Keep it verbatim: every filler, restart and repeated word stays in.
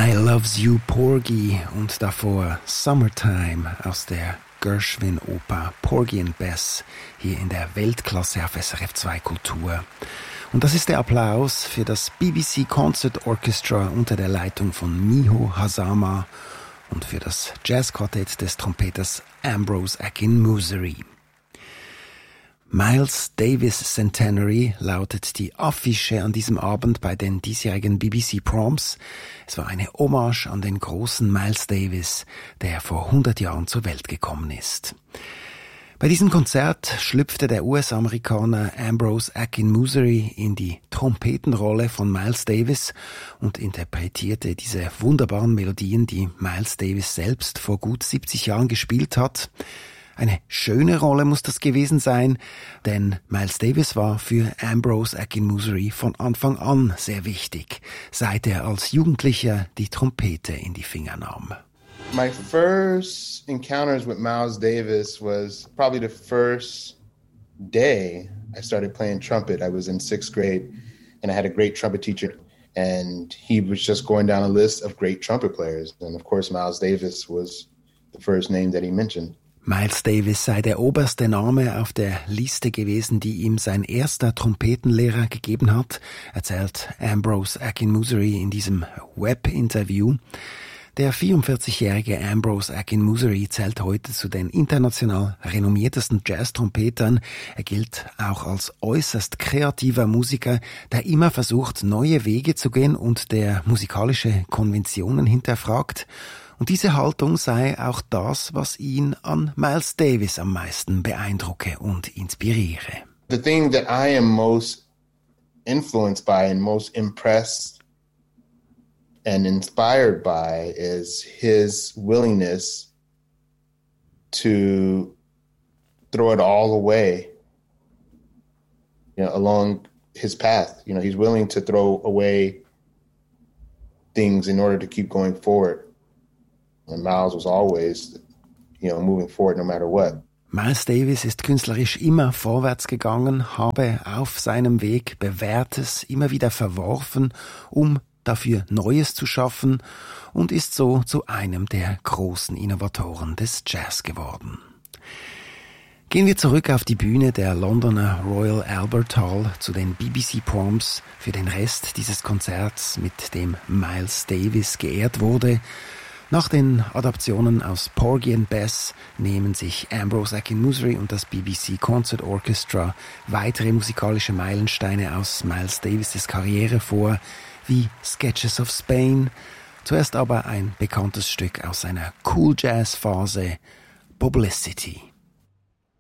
I Loves You Porgy und davor Summertime aus der Gershwin-Oper Porgy and Bess hier in der Weltklasse auf S R F zwei Kultur. Und das ist der Applaus für das B B C Concert Orchestra unter der Leitung von Miho Hazama und für das Jazzquartett des Trompeters Ambrose Akinmusire. Miles Davis Centenary lautet die Affische an diesem Abend bei den diesjährigen B B C Proms. Es war eine Hommage an den großen Miles Davis, der vor hundert Jahren zur Welt gekommen ist. Bei diesem Konzert schlüpfte der U S-Amerikaner Ambrose Akinmusire in die Trompetenrolle von Miles Davis und interpretierte diese wunderbaren Melodien, die Miles Davis selbst vor gut siebzig Jahren gespielt hat. Eine schöne Rolle muss das gewesen sein, denn Miles Davis war für Ambrose Akinmusire von Anfang an sehr wichtig, seit er als Jugendlicher die Trompete in die Finger nahm. My first encounters with Miles Davis was probably the first day I started playing trumpet. I was in sixth grade and I had a great trumpet teacher and he was just going down a list of great trumpet players. And of course Miles Davis was the first name that he mentioned. Miles Davis sei der oberste Name auf der Liste gewesen, die ihm sein erster Trompetenlehrer gegeben hat, erzählt Ambrose Akinmusire in diesem Web-Interview. Der vierundvierzigjährige Ambrose Akinmusire zählt heute zu den international renommiertesten Jazz-Trompetern. Er gilt auch als äußerst kreativer Musiker, der immer versucht, neue Wege zu gehen und der musikalische Konventionen hinterfragt. Und diese Haltung sei auch das, was ihn an Miles Davis am meisten beeindrucke und inspiriere. The thing that I am most influenced by and most impressed and inspired by is his willingness to throw it all away, you know, along his path. You know, he's willing to throw away things in order to keep going forward. And Miles was always, you know, moving forward no matter what. Miles Davis ist künstlerisch immer vorwärts gegangen, habe auf seinem Weg Bewährtes immer wieder verworfen, um dafür Neues zu schaffen und ist so zu einem der großen Innovatoren des Jazz geworden. Gehen wir zurück auf die Bühne der Londoner Royal Albert Hall zu den B B C Proms für den Rest dieses Konzerts, mit dem Miles Davis geehrt wurde. Nach den Adaptionen aus Porgy and Bess nehmen sich Ambrose Akinmusire und das B B C Concert Orchestra weitere musikalische Meilensteine aus Miles Davis' Karriere vor, wie Sketches of Spain, zuerst aber ein bekanntes Stück aus seiner Cool Jazz Phase, Publicity.